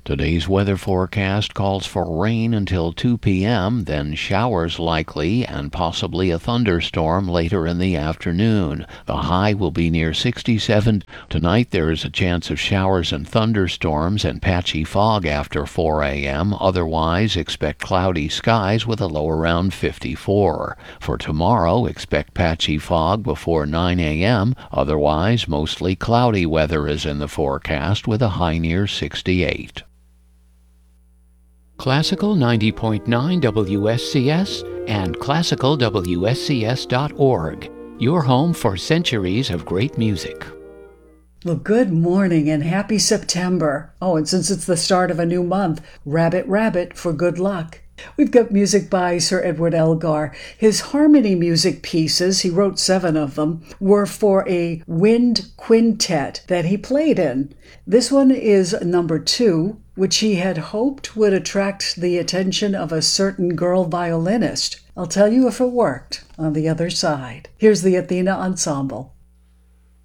Today's weather forecast calls for rain until 2 p.m., then showers likely and possibly a thunderstorm later in the afternoon. The high will be near 67. Tonight there is a chance of showers and thunderstorms and patchy fog after 4 a.m. Otherwise, expect cloudy skies with a low around 54. For tomorrow, expect patchy fog before 9 a.m. Otherwise, mostly cloudy weather is in the forecast with a high near 68. Classical 90.9 WSCS and classicalwscs.org, your home for centuries of great music. Well, good morning and happy September. Oh, and since it's the start of a new month, Rabbit Rabbit for good luck. We've got music by Sir Edward Elgar. His harmony music pieces, he wrote 7 of them, were for a wind quintet that he played in. This one is number 2, which he had hoped would attract the attention of a certain girl violinist. I'll tell you if it worked on the other side. Here's the Athena Ensemble.